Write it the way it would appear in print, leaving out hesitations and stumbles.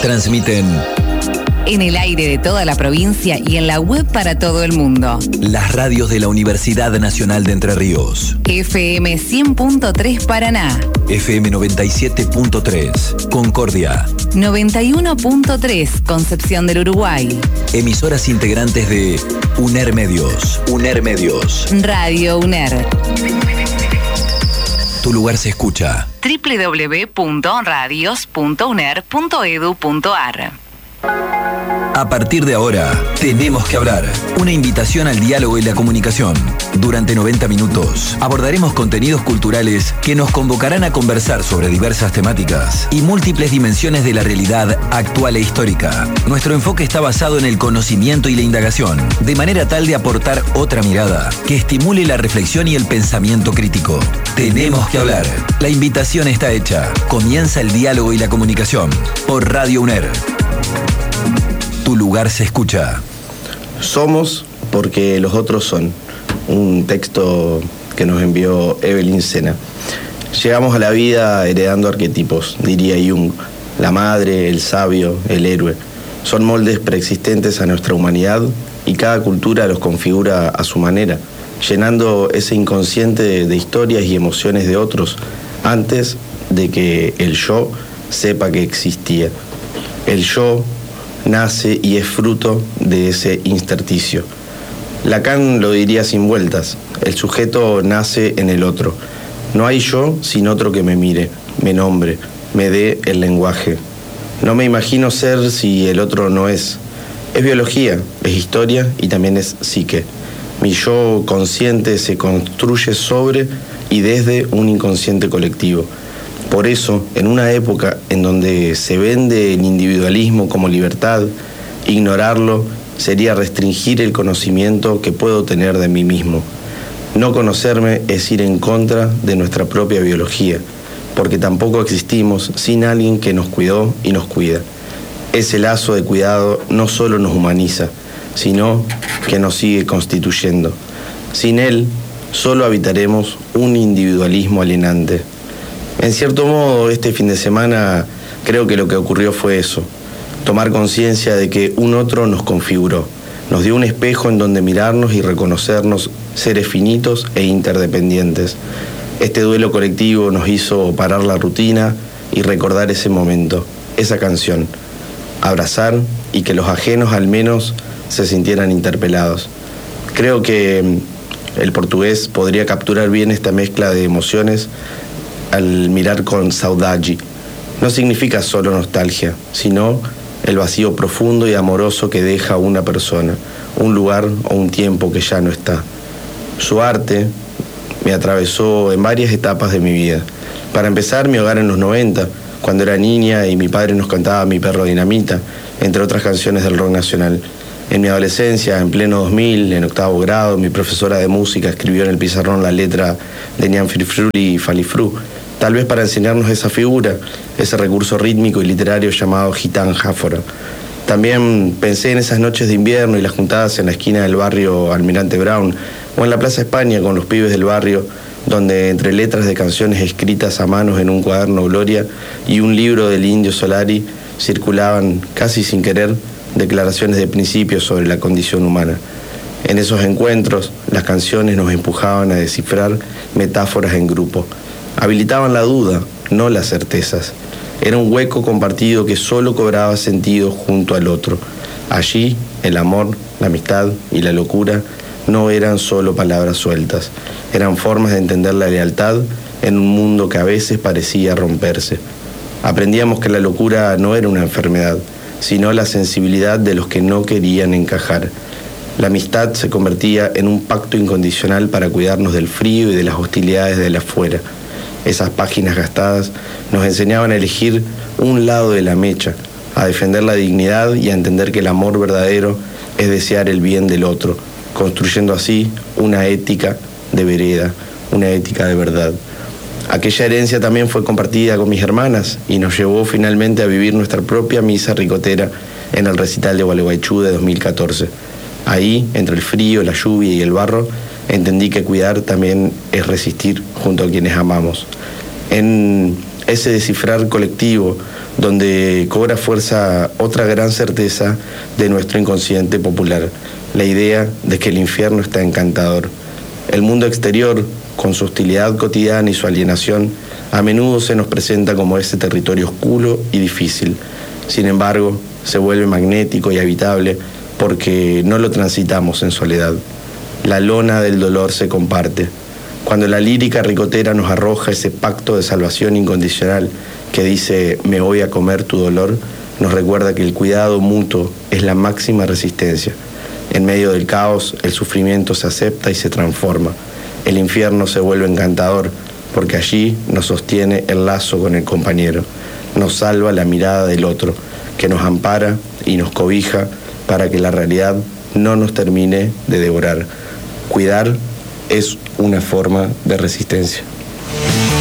Transmiten en el aire de toda la provincia y en la web para todo el mundo. las radios de la Universidad Nacional de Entre Ríos. FM 100.3 Paraná. FM 97.3 Concordia. 91.3 Concepción del Uruguay. Emisoras integrantes de UNER Medios. UNER Medios. Radio UNER. Tu lugar se escucha. www.radios.uner.edu.ar. A partir de ahora, tenemos que hablar. Una invitación al diálogo y la comunicación. Durante 90 minutos, abordaremos contenidos culturales que nos convocarán a conversar sobre diversas temáticas y múltiples dimensiones de la realidad actual e histórica. Nuestro enfoque está basado en el conocimiento y la indagación, de manera tal de aportar otra mirada que estimule la reflexión y el pensamiento crítico. Tenemos que hablar. La invitación está hecha. Comienza el diálogo y la comunicación por Radio UNER. Tu lugar se escucha. Somos porque los otros son. Un texto que nos envió Evelyn Sena. Llegamos a la vida heredando arquetipos, diría Jung. La madre, el sabio, el héroe. Son moldes preexistentes a nuestra humanidad y cada cultura los configura a su manera, llenando ese inconsciente de historias y emociones de otros antes de que el yo sepa que existía. El yo nace y es fruto de ese intersticio. Lacan lo diría sin vueltas: el sujeto nace en el otro. No hay yo sin otro que me mire, me nombre, me dé el lenguaje. No me imagino ser si el otro no es. Es biología, es historia y también es psique. Mi yo consciente se construye sobre y desde un inconsciente colectivo. Por eso, en una época en donde se vende el individualismo como libertad, ignorarlo sería restringir el conocimiento que puedo tener de mí mismo. No conocerme es ir en contra de nuestra propia biología, porque tampoco existimos sin alguien que nos cuidó y nos cuida. Ese lazo de cuidado no solo nos humaniza, sino que nos sigue constituyendo. Sin él, solo habitaremos un individualismo alienante. En cierto modo, este fin de semana creo que lo que ocurrió fue eso: tomar conciencia de que un otro nos configuró, nos dio un espejo en donde mirarnos y reconocernos seres finitos e interdependientes. Este duelo colectivo nos hizo parar la rutina y recordar ese momento, esa canción, abrazar y que los ajenos al menos se sintieran interpelados. Creo que el portugués podría capturar bien esta mezcla de emociones al mirar con saudade. No significa solo nostalgia, sino el vacío profundo y amoroso que deja una persona, un lugar o un tiempo que ya no está. Su arte me atravesó en varias etapas de mi vida. Para empezar, mi hogar en los 90, cuando era niña y mi padre nos cantaba Mi perro dinamita, entre otras canciones del rock nacional. En mi adolescencia, en pleno 2000, en octavo grado, mi profesora de música escribió en el pizarrón la letra de Nian Firfruli y Falifru, tal vez para enseñarnos esa figura, ese recurso rítmico y literario llamado Gitán Jáfora. También pensé en esas noches de invierno y las juntadas en la esquina del barrio Almirante Brown o en la Plaza España con los pibes del barrio, donde entre letras de canciones escritas a manos en un cuaderno Gloria y un libro del Indio Solari circulaban, casi sin querer, declaraciones de principios sobre la condición humana. En esos encuentros, las canciones nos empujaban a descifrar metáforas en grupo. Habilitaban la duda, no las certezas. Era un hueco compartido que solo cobraba sentido junto al otro. Allí, el amor, la amistad y la locura no eran solo palabras sueltas. Eran formas de entender la lealtad en un mundo que a veces parecía romperse. Aprendíamos que la locura no era una enfermedad, sino la sensibilidad de los que no querían encajar. La amistad se convertía en un pacto incondicional para cuidarnos del frío y de las hostilidades del afuera. Esas páginas gastadas nos enseñaban a elegir un lado de la mecha, a defender la dignidad y a entender que el amor verdadero es desear el bien del otro, construyendo así una ética de vereda, una ética de verdad. Aquella herencia también fue compartida con mis hermanas y nos llevó finalmente a vivir nuestra propia misa ricotera en el recital de Gualeguaychú de 2014. Ahí, entre el frío, la lluvia y el barro, entendí que cuidar también es resistir junto a quienes amamos. En ese descifrar colectivo donde cobra fuerza otra gran certeza de nuestro inconsciente popular, la idea de que el infierno está encantador. El mundo exterior, con su hostilidad cotidiana y su alienación, a menudo se nos presenta como ese territorio oscuro y difícil. Sin embargo, se vuelve magnético y habitable porque no lo transitamos en soledad. La lona del dolor se comparte. Cuando la lírica ricotera nos arroja ese pacto de salvación incondicional que dice me voy a comer tu dolor, nos recuerda que el cuidado mutuo es la máxima resistencia. En medio del caos, el sufrimiento se acepta y se transforma. El infierno se vuelve encantador porque allí nos sostiene el lazo con el compañero, nos salva la mirada del otro, que nos ampara y nos cobija para que la realidad no nos termine de devorar. Cuidar es una forma de resistencia.